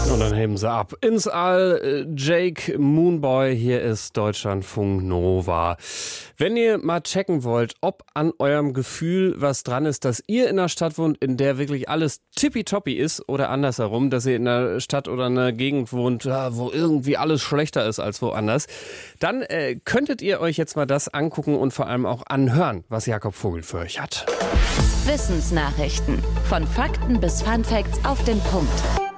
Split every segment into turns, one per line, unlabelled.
Und dann heben sie ab ins All. Jake Moonboy, hier ist Deutschlandfunk Nova. Wenn ihr mal checken wollt, ob an eurem Gefühl was dran ist, dass ihr in einer Stadt wohnt, in der wirklich alles tippitoppi ist, oder andersherum, dass ihr in einer Stadt oder einer Gegend wohnt, wo irgendwie alles schlechter ist als woanders, dann könntet ihr euch jetzt mal das angucken und vor allem auch anhören, was Jakob Vogel für euch hat.
Wissensnachrichten. Von Fakten bis Funfacts auf den Punkt.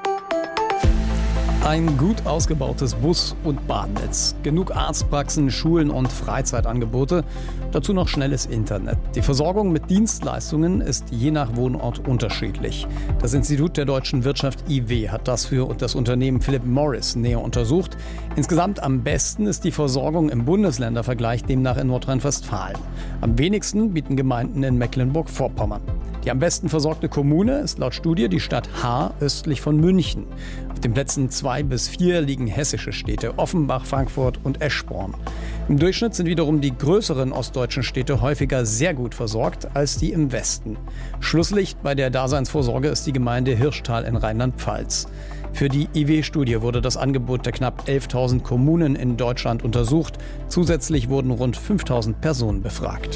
Ein gut ausgebautes Bus- und Bahnnetz, genug Arztpraxen, Schulen und Freizeitangebote, dazu noch schnelles Internet. Die Versorgung mit Dienstleistungen ist je nach Wohnort unterschiedlich. Das Institut der deutschen Wirtschaft IW hat das für das Unternehmen Philip Morris näher untersucht. Insgesamt am besten ist die Versorgung im Bundesländervergleich demnach in Nordrhein-Westfalen. Am wenigsten bieten Gemeinden in Mecklenburg-Vorpommern. Die am besten versorgte Kommune ist laut Studie die Stadt Haar östlich von München. Auf den Plätzen 2 bis 4 liegen hessische Städte Offenbach, Frankfurt und Eschborn. Im Durchschnitt sind wiederum die größeren ostdeutschen Städte häufiger sehr gut versorgt als die im Westen. Schlusslicht bei der Daseinsvorsorge ist die Gemeinde Hirschtal in Rheinland-Pfalz. Für die IW-Studie wurde das Angebot der knapp 11.000 Kommunen in Deutschland untersucht. Zusätzlich wurden rund 5.000 Personen befragt.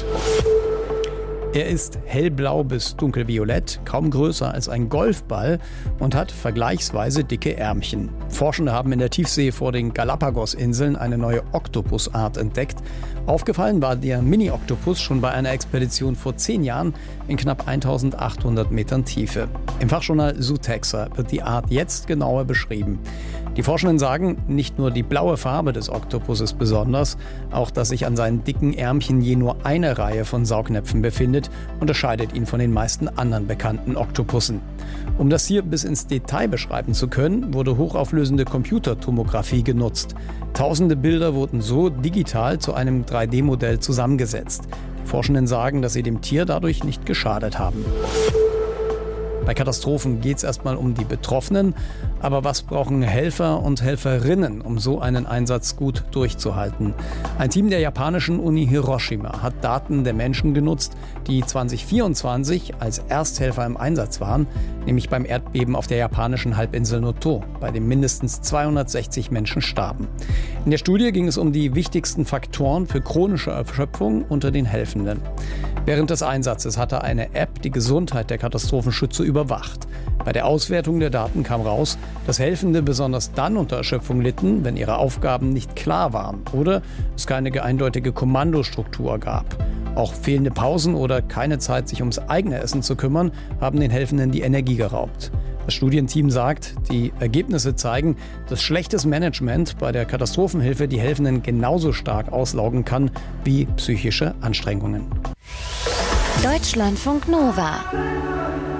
Er ist hellblau bis dunkelviolett, kaum größer als ein Golfball und hat vergleichsweise dicke Ärmchen. Forschende haben in der Tiefsee vor den Galapagos-Inseln eine neue Oktopusart entdeckt. Aufgefallen war der Mini-Oktopus schon bei einer Expedition vor 10 Jahren in knapp 1800 Metern Tiefe. Im Fachjournal Zootaxa wird die Art jetzt genauer beschrieben. Die Forschenden sagen, nicht nur die blaue Farbe des Oktopus ist besonders, auch dass sich an seinen dicken Ärmchen je nur eine Reihe von Saugnäpfen befindet, unterscheidet ihn von den meisten anderen bekannten Oktopussen. Um das hier bis ins Detail beschreiben zu können, wurde hochauflösende Computertomographie genutzt. Tausende Bilder wurden so digital zu einem 3D-Modell zusammengesetzt. Die Forschenden sagen, dass sie dem Tier dadurch nicht geschadet haben. Bei Katastrophen geht es erstmal um die Betroffenen. Aber was brauchen Helfer und Helferinnen, um so einen Einsatz gut durchzuhalten? Ein Team der japanischen Uni Hiroshima hat Daten der Menschen genutzt, die 2024 als Ersthelfer im Einsatz waren, nämlich beim Erdbeben auf der japanischen Halbinsel Noto, bei dem mindestens 260 Menschen starben. In der Studie ging es um die wichtigsten Faktoren für chronische Erschöpfung unter den Helfenden. Während des Einsatzes hatte eine App die Gesundheit der Katastrophenschützer überwacht. Bei der Auswertung der Daten kam raus, dass Helfende besonders dann unter Erschöpfung litten, wenn ihre Aufgaben nicht klar waren oder es keine eindeutige Kommandostruktur gab. Auch fehlende Pausen oder keine Zeit, sich ums eigene Essen zu kümmern, haben den Helfenden die Energie geraubt. Das Studienteam sagt, die Ergebnisse zeigen, dass schlechtes Management bei der Katastrophenhilfe die Helfenden genauso stark auslaugen kann wie psychische Anstrengungen.
Deutschlandfunk Nova.